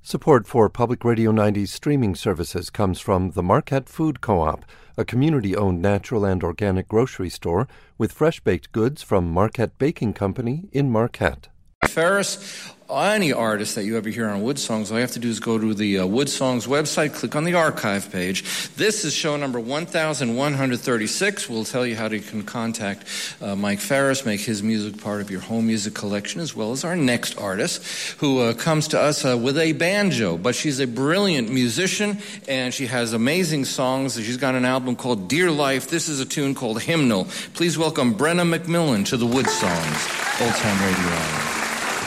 Support for Public Radio 90's streaming services comes from the Marquette Food Co-op, a community-owned natural and organic grocery store with fresh-baked goods from Marquette Baking Company in Marquette. Ferris, any artist that you ever hear on Wood Songs, all you have to do is go to the Wood Songs website, click on the archive page. This is show number 1136. We'll tell you how you can contact Mike Ferris, make his music part of your home music collection, as well as our next artist, who comes to us with a banjo. But she's a brilliant musician, and she has amazing songs. She's got an album called Dear Life. This is a tune called Hymnal. Please welcome Brenna McMillan to the Wood Songs, Old Time Radio Hour.